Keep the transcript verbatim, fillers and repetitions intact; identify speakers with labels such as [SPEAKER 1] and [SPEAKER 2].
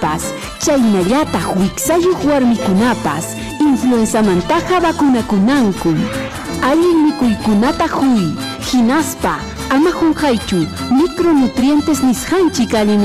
[SPEAKER 1] mikunapas, chaynallataq wiksayuq warmikunapas influenzamantaqa vacunakunankum. Allin mikuykunata huy, hinaspa ama qunqaychu micronutrientes nisqanchik